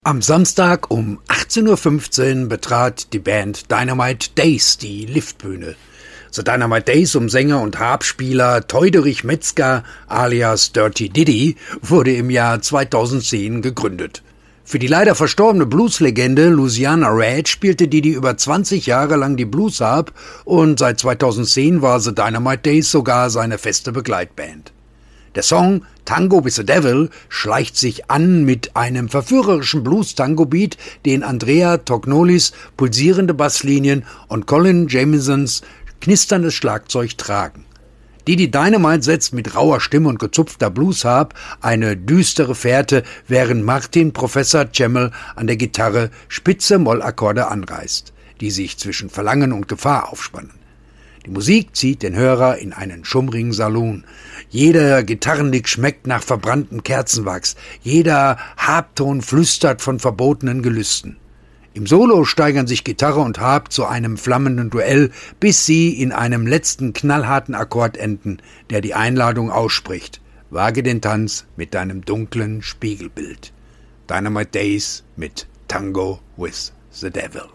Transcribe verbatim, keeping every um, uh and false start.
Am Samstag um achtzehn Uhr fünfzehn betrat die Band Dynamite Days die Liftbühne. The Dynamite Days um Sänger und Harpspieler Teuderich Metzger alias Dirty Diddy wurde im Jahr zweitausendzehn gegründet. Für die leider verstorbene Blueslegende Louisiana Red spielte Diddy über zwanzig Jahre lang die Bluesharp und seit zweitausendzehn war The Dynamite Days sogar seine feste Begleitband. Der Song Tango with the Devil schleicht sich an mit einem verführerischen Blues-Tango-Beat, den Andrea Tognolis pulsierende Basslinien und Colin Jamisons knisterndes Schlagzeug tragen. Diddy Dynamite setzt mit rauer Stimme und gezupfter Bluesharp eine düstere Fährte, während Martin Professor Cemmel an der Gitarre spitze Mollakkorde anreißt, die sich zwischen Verlangen und Gefahr aufspannen. Die Musik zieht den Hörer in einen schummrigen Salon. Jeder Gitarrenlick schmeckt nach verbranntem Kerzenwachs. Jeder Harpton flüstert von verbotenen Gelüsten. Im Solo steigern sich Gitarre und Harp zu einem flammenden Duell, bis sie in einem letzten knallharten Akkord enden, der die Einladung ausspricht. Wage den Tanz mit deinem dunklen Spiegelbild. Dynamite Days mit Tango with the Devil.